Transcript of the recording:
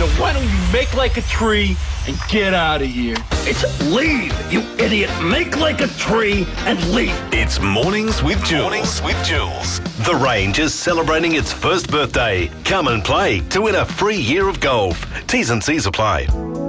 So why don't you make like a tree and get out of here? It's leave, you idiot. Make like a tree and leave. It's Mornings with Jules. The Range is celebrating its first birthday. Come and play to win a free year of golf. T's and C's apply.